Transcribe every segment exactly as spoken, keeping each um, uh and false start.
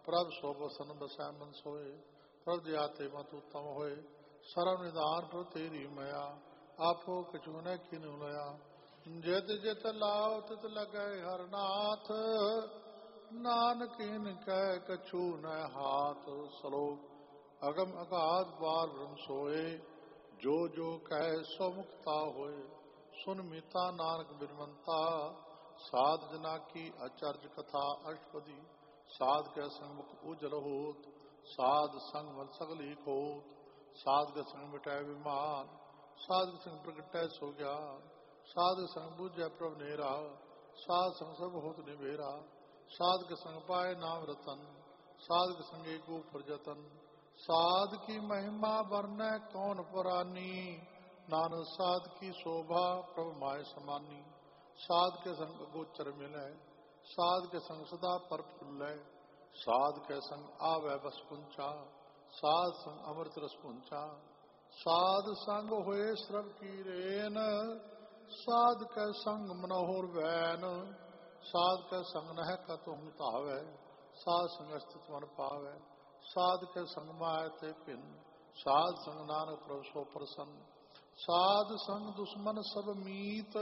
ਪ੍ਰਭ ਸੋ ਬਸਨ ਬਸੈ ਮਨ ਸੋਏ। ਪ੍ਰਭ ਦਿਆਤੇ ਮਤ ਉਤਮ ਹੋਏ। ਸਰਵ ਨਿਧਾਨ ਪ੍ਰਭ ਤੇਰੀ ਮਇਆ। ਆਪੋ ਕਛੂ ਨ ਕਿਨੁ ਲਿਆ। ਜਿਤ ਜਿਤ ਲਾਉ ਤਿਤ ਲਗੈ ਹਰਨਾਥ। ਨਾਨਕ ਹਿਨ ਕਹਿ ਕਛੂ ਨ ਹਾਥ। ਸਲੋਕ ਅਗਮ ਅਗਾਧ ਬਾਰ ਬ੍ਰਹਮ ਸੋਏ। ਜੋ ਜੋ ਕਹਿ ਸੋ ਮੁਕਤਾ ਹੋਏ। ਸੁਨ ਮੀਤਾ ਨਾਨਕ ਬਿਨਵੰਤਾ। ਸਾਧ ਜਨਾ ਕੀ ਅਚਰਜ ਕਥਾ ਅਸ਼ਟਪਦੀ। ਸਾਧ ਕੈ ਸੰਗ ਮੁਖ ਉਜਲ ਹੋਤ। ਸਾਧ ਸੰਗ ਮਲ ਸਗਲੀ ਖੋਤ। ਸਾਧ ਕੇ ਸੰਗ ਮਿਟੈ ਵਿਮਾਨ। ਸਾਧ ਕੇ ਸੰਗ ਪ੍ਰਗਟੈ ਸੋ ਗਿਆਨ। ਸਾਧ ਕੇ ਸੰਗ ਬੂਝੈ ਪ੍ਰਭ ਨੇਰਾ। ਸਾਧ ਸੰਗ ਸਭ ਹੋਤ ਨਿਬੇਰਾ। ਸਾਧ ਕੇ ਸੰਗ ਪਾਏ ਨਾਮ ਰਤਨ। ਸਾਧ ਕੇ ਸੰਗ ਏਕੋ ਪ੍ਰਜਤਨ। ਸਾਧ ਕੀ ਮਹਿਮਾ ਵਰਨੈ ਕੌਣ ਪੁਰਾਨੀ। ਨਾਨਕ ਸਾਧ ਕੀ ਸ਼ੋਭਾ ਪ੍ਰਭ ਮਾਇ ਸਮਾਨੀ। ਸਾਧ ਕੇ ਸੰਗ ਅਗੋਚਰ ਮਿਲੈ। ਸਾਧ ਕੇ ਸੰਗ ਸਦਾ ਪਰ ਫੁੱਲੈ। ਸਾਧ ਕੇ ਸੰਗ ਆਵੈ ਬਸ ਪੁੰਚਾ। ਸਾਧ ਸੰਗ ਅੰਮ੍ਰਿਤ ਰਸ ਪੁੰਚਾ। ਸਾਧ ਸੰਗ ਹੋਏ ਸਰਬ ਕੀ ਰੇਨ। ਸਾਧ ਕੈ ਸੰਗ ਮਨੋਹਰ ਵੈਨ। ਸਾਧ ਕੈ ਸੰਗ ਨਹਿ ਕਤਹੁ ਧਾਵੈ। ਸਾਧ ਸੰਗ ਅਸਤਿਤ ਮਨ ਪਾਵੈ। ਸਾਧ ਕੈ ਸੰਗ ਮਾਇ ਤੇ ਭਿੰਨ। ਸਾਧ ਸੰਗ ਨਾਨਕ ਪ੍ਰਭ ਸੋ ਪ੍ਰਸੰਨ। ਸਾਧ ਸੰਗ ਦੁਸ਼ਮਨ ਸਭ ਮੀਤ।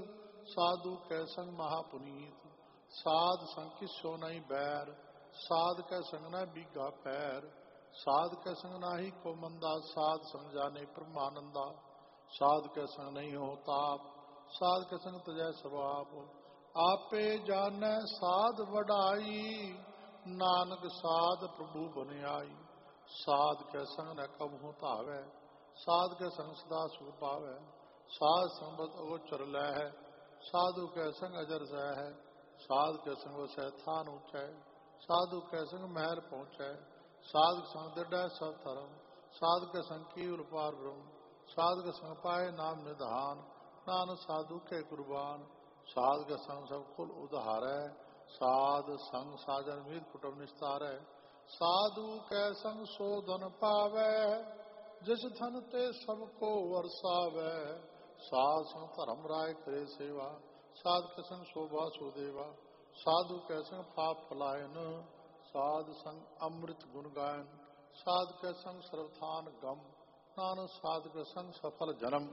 ਸਾਧੂ ਕੈ ਸੰਗ ਮਹਾ ਪੁਨੀਤ। ਸਾਧ ਸੰਗ ਕਿਸੋ ਨਹੀਂ ਬੈਰ। ਸਾਧ ਕੈ ਸੰਗ ਨ ਬੀਗਾ ਪੈਰ। ਸਾਧ ਕੈ ਸੰਗ ਨਾਹੀ ਕੋ ਮੰਦਾ। ਸਾਧ ਸੰਗ ਜਾਣੇ ਪਰਮਾਨੰਦਾ। ਸਾਧ ਕੈ ਸੰਗ ਨਹੀਂ ਹੋ ਤਾਪ। ਸਾਧ ਕੈ ਸੰਗ ਤਜੈ ਸਵਾਪ। ਆਪੇ ਜਾਣੈ ਸਾਧ ਵਡਾਈ। ਨਾਨਕ ਸਾਧ ਪ੍ਰਭੂ ਬਨਿਆਈ। ਸਾਧ ਕੈ ਸੰਗ ਨ ਕਬਹੂ ਧਾਵੈ। ਸਾਧ ਕੈ ਸੰਗ ਸਦਾ ਸੁਖ ਪਾਵੈ। ਸਾਧ ਸੰਗਤ ਅਗੋਚਰ ਲੈ ਹੈ। ਸਾਧੂ ਕੈ ਸੰਗ ਅਜਰ ਸਹਿ ਹੈ। ਸਾਧ ਕੈ ਸੰਗ ਵਸੈ ਥਾਨ ਉਚੈ। ਸਾਧੂ ਕੈ ਸੰਗ ਮਹਿਲ ਪਹੁੰਚੈ। ਸਾਧ ਕੇ ਸੰਗ ਦ੍ਰਿੜ੍ਹੈ ਸਭ ਧਰਮ। ਸਾਧ ਕੇ ਸੰਗ ਕੇਵਲ ਪਾਰ ਬ੍ਰਹਮ। ਸਾਧ ਕੇ ਸੰਗ ਪਾਏ ਨਾਮ ਨਿਧਾਨ। ਨਾਨਕ ਸਾਧੂ ਕੇ ਕੁਰਬਾਨ। ਸਾਧ ਕੇ ਸੰਗ ਸਭ ਕੁਲ ਉਧਾਰੈ। ਸਾਧ ਸੰਗ ਸਾਜਨ ਮੀਤ ਕੁਟੁੰਬ ਨਿਸਤਾਰੈ। ਸਾਧੂ ਕੈ ਸੰਗ ਸੋ ਧਨ ਪਾਵੈ। ਜਿਸ ਧਨ ਤੇ ਸਭ ਕੋ ਵਰਸਾਵੈ। ਸਾਧ ਸੰਗ ਧਰਮ ਰਾਏ ਕਰੇ ਸੇਵਾ। ਸਾਧ ਕੇ ਸੰਗ ਸ਼ੋਭਾ ਸੋ ਦੇਵਾ। ਸਾਧੂ ਕੈ ਸੰਗ ਪਾਪ ਪਲਾਇਨ। ਸਾਧ ਸੰਗ ਅੰਮ੍ਰਿਤ ਗੁਣ ਗਾਇਨ। ਸਾਧ ਕੈ ਸੰਗ ਸਰਵਥਾਨ ਗਮ। ਨਾਨਕ ਸਾਧ ਕੇ ਸੰਗ ਸਫਲ ਜਨਮ।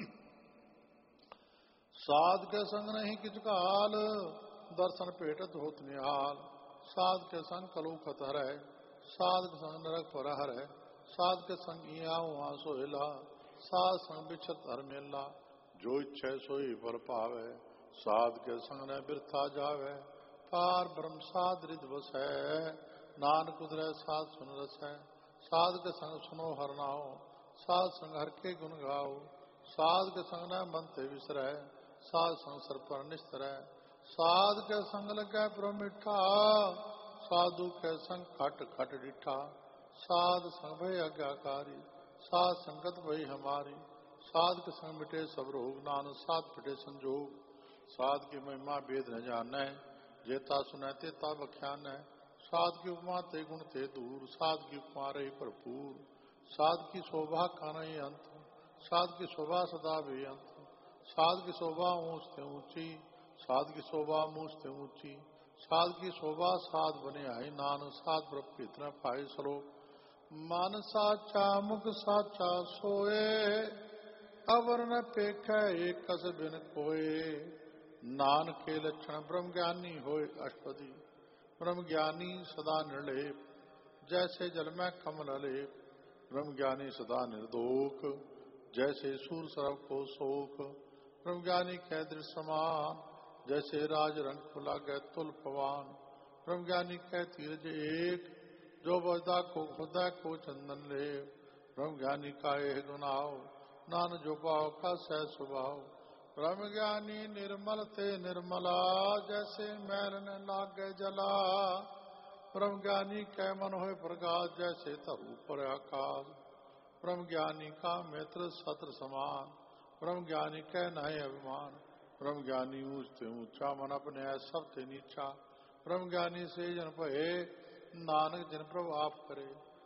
ਸਾਧ ਕੇ ਸੰਗ ਨਹੀਂ ਕਿਛ ਕਾਲ। ਦਰਸ਼ਨ ਭੇਟਤ ਹੋਤ ਨਿਹਾਲ। ਸਾਧ ਕੇ ਸੰਗ ਕਲੂ ਖਤ ਹਰੈ। ਸਾਧ ਕੇ ਸੰਗ ਨਰਕ ਪਰ ਹਰੈ। ਸਾਧ ਕੇ ਸੰਗ ਇਹਾਂ ਉਹਾਂ ਸੋਹਿਲਾ। ਸਾਧ ਸੰਗ ਬਿਛਤ ਹਰ ਮੇਲਾ। ਜੋ ਇੱਛੈ ਸੋਈ ਫਲ ਪਾਵੈ। ਸਾਧ ਕੇ ਸੰਗ ਨ ਬਿਰਥਾ ਜਾਵੈ। ਪਾਰ ਬ੍ਰਹਮ ਸਾਧ ਰਿਦ ਵਸੈ। ਨਾਨਕ ਉਦਰੈ ਸਾਧ ਸੁਨ ਰਸੈ। ਸਾਧ ਕੇ ਸੰਗ ਸੁਨੋ ਹਰਿ ਨਾਉ। ਸਾਧ ਸੰਗ ਹਰਿ ਕੇ ਗੁਣ ਗਾਓ। ਸਾਧ ਕੇ ਸੰਗ ਨ ਮਨ ਤੇ ਵਿਸਰੈ। ਸਾਧ ਸੰਗ ਸਰ ਪਰ ਨਿਸਤਰੈ। ਸਾਧ ਕੇ ਸੰਗ ਲੱਗੈ ਪ੍ਰਭ ਮਿੱਠਾ। ਸਾਧੂ ਕੇ ਸੰਗ ਖਟ ਖਟ ਡਿਠਾ। ਸਾਧ ਸੰਗ ਭੈ ਆਗਿਆਕਾਰੀ। ਸਾਧ ਸੰਗਤ ਭਈ ਹਮਾਰੀ। ਸਾਧ ਕੇ ਸੰਗ ਮਿਟੇ ਸਭ ਰੋਗ। ਨਾਨਕ ਸਾਧ ਪਿਟੇ ਸੰਜੋਗ। ਸਾਧ ਕੀ ਮਹਿਮਾ ਭੇਦ ਨ ਜਾਣੈ। जेता सुनै तेता बख्यानै। साध की उपमा ते गुण ते दूर। साध की उपमा रही भरपूर। साध की शोभा का नहीं अंत। साध की शोभा सदा बेअंत। साध की शोभा ऊंच ते ऊंची। साध की शोभा मूछ ते ऊंची। साध की शोभा साध बने आई। नानक साध ब्रह्म इतना पाए सलोक। मन साचा मुख साचा सोए। अवर न पेखै एक कस बिन कोय। नानक के लक्षण ब्रह्म ज्ञानी होए अष्टपदी। ब्रह्म ज्ञानी सदा निर्लेप। जैसे जल में कमल लेप। ब्रह्म ज्ञानी सदा निर्दोख। जैसे सूर सरव को शोक। ब्रह्म ज्ञानी कै दृढ़ समान। जैसे राज रंग खुला गै तुल पवान। ब्रह्म ज्ञानी कै तीरज एक। जो बजदा को खुदा को चंदन लेप। ब्रह्म ज्ञानी का यह गुनाव। नान जो पाव का सह स्वभाव। ब्रह्म ज्ञानी निर्मल ते निर्मला। जैसे मैल न लागे जला। ब्रह्म ज्ञानी कै मन होए प्रकाश। जैसे तरु पर आकाश। ब्रह्म ज्ञानी का मित्र सत्र समान। ब्रह्म ज्ञानी कै नहीं अभिमान। ब्रह्म ज्ञानी ऊंच ते ऊंचा। मन अपने है सब ते नीचा। ब्रह्म ज्ञानी से जन भये। नानक जिन प्रभु आप करे।